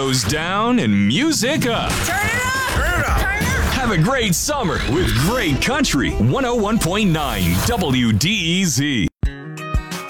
Windows down and music up. Turn it up! Turn it up! Turn it up! Have a great summer with great country. 101.9 WDEZ.